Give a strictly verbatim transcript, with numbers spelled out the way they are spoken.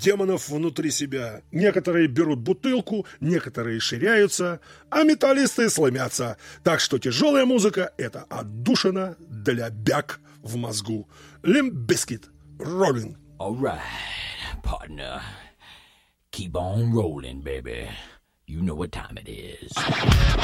демонов внутри себя. Некоторые берут бутылку, некоторые ширяются, а металлисты сломятся. Так что тяжелая музыка – это отдушина для бяк в мозгу. Limp Bizkit, Rolling. All right, partner. Keep on rolling, baby. You know what time it is.